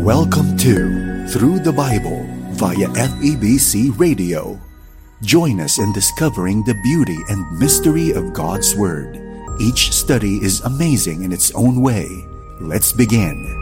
Welcome to Through the Bible via FEBC Radio. Join us in discovering the beauty and mystery of God's Word. Each study is amazing in its own way. Let's begin.